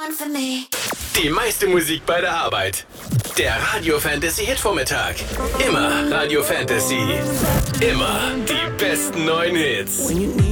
Die meiste Musik bei der Arbeit. Der Radio Fantasy Hitvormittag. Immer Radio Fantasy. Immer die besten neuen Hits.